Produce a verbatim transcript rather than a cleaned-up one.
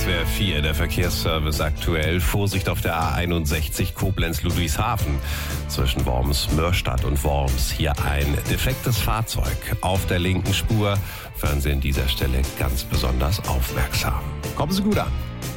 S W R vier, der Verkehrsservice aktuell. Vorsicht auf der A einundsechzig Koblenz-Ludwigshafen zwischen Worms-Mörstadt und Worms. Hier ein defektes Fahrzeug auf der linken Spur. Fahren Sie an dieser Stelle ganz besonders aufmerksam. Kommen Sie gut an.